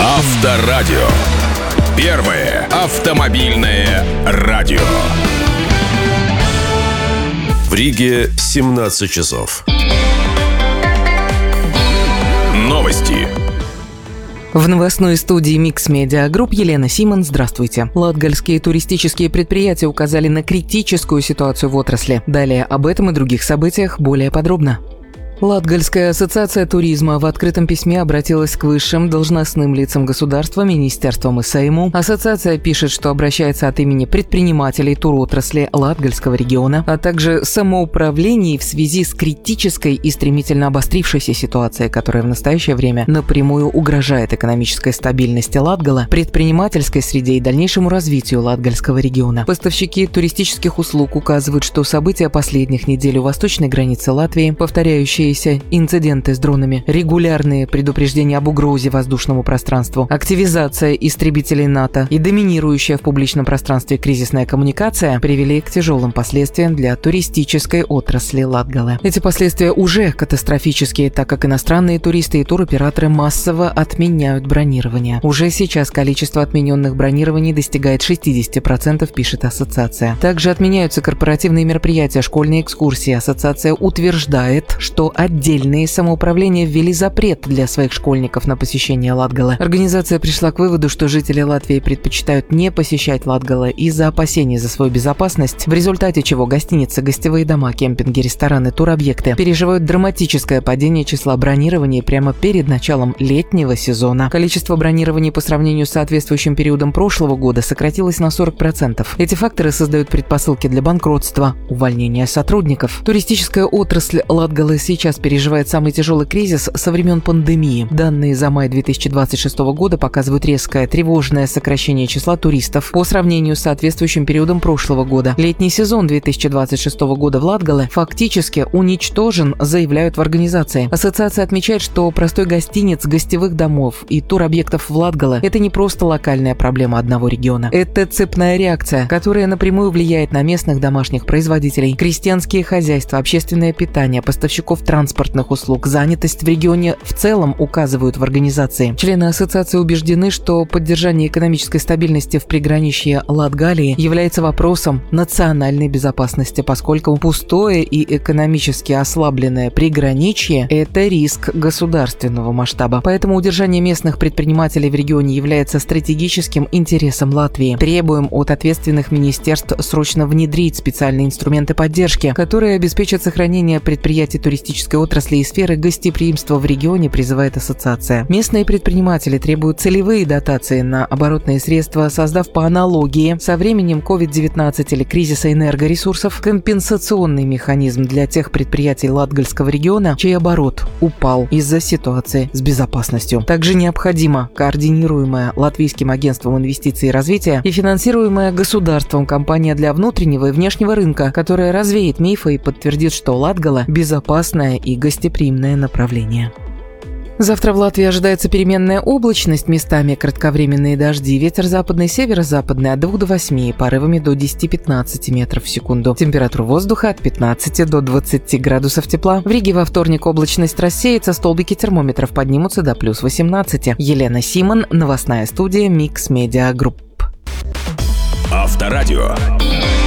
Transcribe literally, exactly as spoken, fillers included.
Авторадио. Первое автомобильное радио. В Риге семнадцать часов. Новости. В новостной студии Mix Media Group Елена Симон. Здравствуйте. Латгальские туристические предприятия указали на критическую ситуацию в отрасли. Далее об этом и других событиях более подробно. Латгальская ассоциация туризма в открытом письме обратилась к высшим должностным лицам государства, министерствам и Сейму. Ассоциация пишет, что обращается от имени предпринимателей туротрасли Латгальского региона, а также самоуправлений в связи с критической и стремительно обострившейся ситуацией, которая в настоящее время напрямую угрожает экономической стабильности Латгала, предпринимательской среде и дальнейшему развитию Латгальского региона. Поставщики туристических услуг указывают, что события последних недель у восточной границы Латвии, повторяющие инциденты с дронами, регулярные предупреждения об угрозе воздушному пространству, активизация истребителей НАТО и доминирующая в публичном пространстве кризисная коммуникация привели к тяжелым последствиям для туристической отрасли Латгалы. Эти последствия уже катастрофические, так как иностранные туристы и туроператоры массово отменяют бронирование. Уже сейчас количество отмененных бронирований достигает шестьдесят процентов, пишет ассоциация. Также отменяются корпоративные мероприятия, школьные экскурсии. Ассоциация утверждает, что отдельные самоуправления ввели запрет для своих школьников на посещение Латгалы. Организация пришла к выводу, что жители Латвии предпочитают не посещать Латгалы из-за опасений за свою безопасность, в результате чего гостиницы, гостевые дома, кемпинги, рестораны, туробъекты переживают драматическое падение числа бронирований прямо перед началом летнего сезона. Количество бронирований по сравнению с соответствующим периодом прошлого года сократилось на сорок процентов. Эти факторы создают предпосылки для банкротства, увольнения сотрудников. Туристическая отрасль Латгалы сейчас переживает самый тяжелый кризис со времен пандемии. Данные за май две тысячи двадцать шестого года показывают резкое, тревожное сокращение числа туристов по сравнению с соответствующим периодом прошлого года. Летний сезон две тысячи двадцать шестого года в Латгале фактически уничтожен, заявляют в организации. Ассоциация отмечает, что простой гостиниц, гостевых домов и туробъектов в Латгале – это не просто локальная проблема одного региона. Это цепная реакция, которая напрямую влияет на местных домашних производителей, крестьянские хозяйства, общественное питание, поставщиков транспортных услуг, занятость в регионе в целом, указывают в организации. Члены ассоциации убеждены, что поддержание экономической стабильности в приграничье Латгалии является вопросом национальной безопасности, поскольку пустое и экономически ослабленное приграничье – это риск государственного масштаба. Поэтому удержание местных предпринимателей в регионе является стратегическим интересом Латвии. Требуем от ответственных министерств срочно внедрить специальные инструменты поддержки, которые обеспечат сохранение предприятий туристической отрасли и сферы гостеприимства в регионе, призывает ассоциация. Местные предприниматели требуют целевые дотации на оборотные средства, создав по аналогии со временем ковид девятнадцать или кризиса энергоресурсов компенсационный механизм для тех предприятий Латгальского региона, чей оборот упал из-за ситуации с безопасностью. Также необходима координируемая Латвийским агентством инвестиций и развития и финансируемая государством кампания для внутреннего и внешнего рынка, которая развеет мифы и подтвердит, что Латгала – безопасное и гостеприимное направление. Завтра в Латвии ожидается переменная облачность, местами кратковременные дожди, ветер западный, северо-западный от двух до восьми, порывами до десяти-пятнадцати метров в секунду. Температура воздуха от пятнадцати до двадцати градусов тепла. В Риге во вторник облачность рассеется, столбики термометров поднимутся до плюс восемнадцати. Елена Симон, новостная студия Mix Media Group. Авторадио.